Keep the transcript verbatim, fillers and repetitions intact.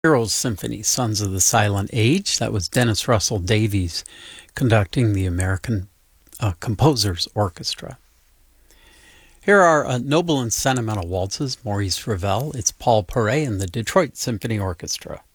Heroes Symphony, Sons of the Silent Age. That was Dennis Russell Davies conducting the American uh, Composers Orchestra. Here are uh, Noble and Sentimental Waltzes, Maurice Ravel. It's Paul Paray and the Detroit Symphony Orchestra.